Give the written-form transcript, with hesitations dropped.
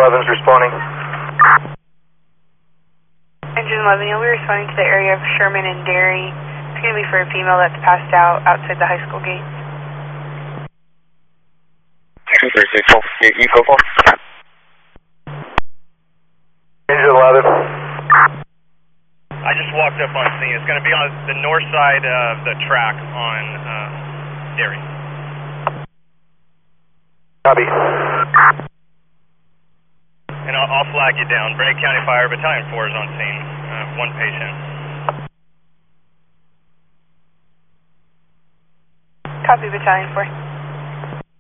11's responding. Engine 11, you'll be responding to the area of Sherman and Dairy. It's going to be for a female that's passed out outside the high school gate. You go for. Engine 11. I just walked up on scene. It's going to be on the north side of the track on Dairy. Copy. And I'll flag you down. Bragg County Fire Battalion 4 is on scene. One patient. Copy, Battalion 4.